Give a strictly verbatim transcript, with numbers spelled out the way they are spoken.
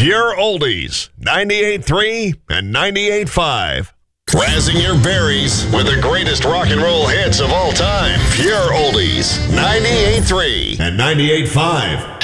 Pure Oldies, ninety-eight point three and ninety-eight point five. Razzing your berries with the greatest rock and roll hits of all time. Pure Oldies, ninety-eight point three and ninety-eight point five.